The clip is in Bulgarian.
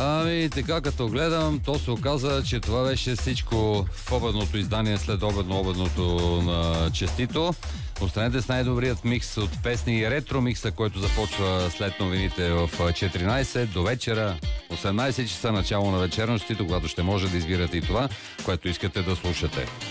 Ами, така като гледам, то се оказа, че това беше всичко в обедното издание след обедното на Честито. Останете с най-добрият микс от песни и ретро микса, който започва след новините в 14 до вечера. 18 часа начало на вечерно Честито, когато ще може да избирате и това, което искате да слушате.